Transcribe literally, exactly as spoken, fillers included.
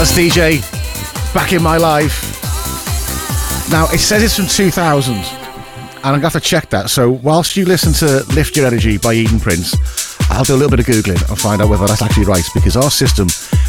Atlas D J, Back in My Life. Now, it says it's from two thousand, and I'm going to have to check that. So, whilst you listen to Lift Your Energy by Eden Prince, I'll do a little bit of Googling and find out whether that's actually right, because our system